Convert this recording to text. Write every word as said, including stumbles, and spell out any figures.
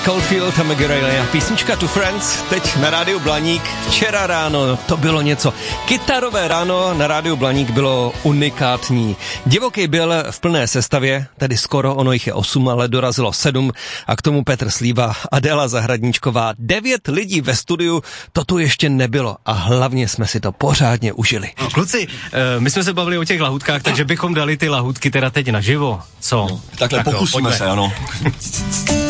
Coldfield a Maggie Reilly a písnička To Friends, teď na rádiu Blaník. Včera ráno to bylo něco. Kytarové ráno na rádiu Blaník bylo unikátní. Divoký byl v plné sestavě, tedy skoro, ono jich je osm, ale dorazilo sedm a k tomu Petr Slíva, Adéla Zahradníčková. Devět lidí ve studiu, to tu ještě nebylo a hlavně jsme si to pořádně užili. No, kluci, my jsme se bavili o těch lahůdkách, takže bychom dali ty lahůdky teda teď naživo. Co? No, takhle tak pokusíme jo, se, ano.